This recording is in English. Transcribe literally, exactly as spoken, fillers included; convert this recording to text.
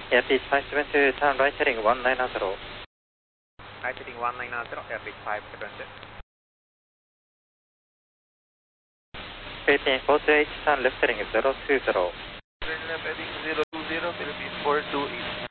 Airbus five seven two, turn right heading one nine zero. Right heading one nine zero, Airbus five seven two. Philippine four two eight, turn left heading zero two zero. Turn left heading zero two zero, Philippine four two eight.